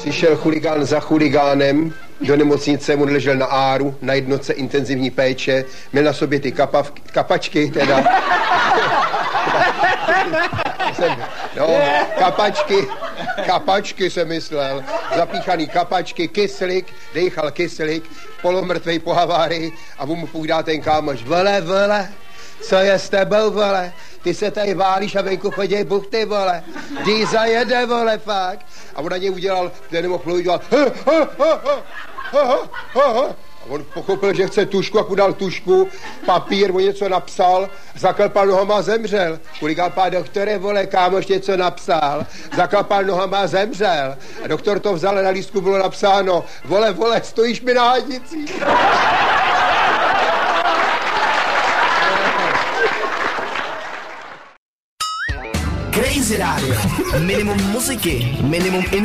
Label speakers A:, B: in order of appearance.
A: Přišel chuligán za chuligánem, do nemocnice mu ležel na áru, na jednotce intenzivní péče, měl na sobě ty kapačky teda. No, kapačky jsem myslel, zapíchaný kapačky, kyslík, dejchal kyslík, polomrtvej po havárii a mu povídá ten kámoš, vole, co je s tebou, vole, ty se tady válíš a venku chodí buchty, vole, Dýza jede, vole, fakt. A on na něj udělal, ten nemohl mluvit, dělal, a on pochopil, že chce tušku, a dal tušku, papír, on něco napsal, zaklepal nohama a zemřel. Chuligán pán doktore, vole, kámoš něco napsal, zaklepal nohama a zemřel. A doktor to vzal a na lístku bylo napsáno, vole, stojíš mi na hadici.
B: Crazy Radio. Minimum muziky, minimum